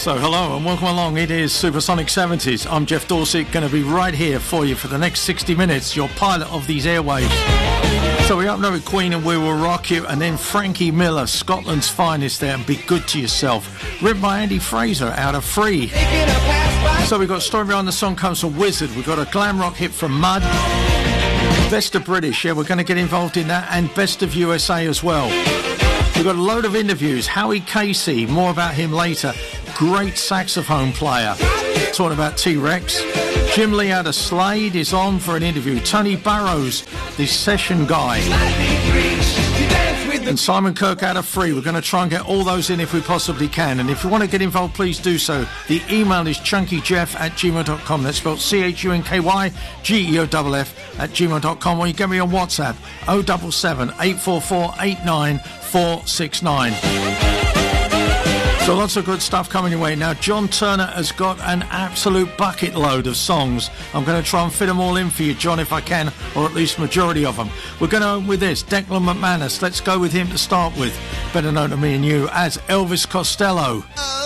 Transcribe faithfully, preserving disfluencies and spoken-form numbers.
So hello and welcome along. It is Supersonic seventies. I'm Jeff Dorsett, going to be right here for you for the next sixty minutes, your pilot of these airwaves. So we open up with Queen and We Will Rock You, and then Frankie Miller, Scotland's finest there, and Be Good to Yourself, written by Andy Fraser out of Free. So we've got a story behind the song comes from Wizard. We've got a glam rock hit from Mud. Best of British, yeah, we're going to get involved in that, and Best of U S A as well. We've got a load of interviews. Howie Casey, more about him later. Great saxophone player. Talking about T-Rex. Jim Lee out of Slade is on for an interview. Tony Burrows, the session guy. And Simon Kirk out of Free. We're going to try and get all those in if we possibly can. And if you want to get involved, please do so. The email is chunkyjeff at gmail dot com. That's spelled C H U N K Y G E O F F at gmail dot com. Or you get me on WhatsApp oh seven seven, eight four four, eight nine four six nine. So lots of good stuff coming your way. Now, John Turner has got an absolute bucket load of songs. I'm going to try and fit them all in for you, John, if I can, or at least majority of them. We're going to open with this, Declan McManus. Let's go with him to start with, better known to me and you as Elvis Costello. Uh.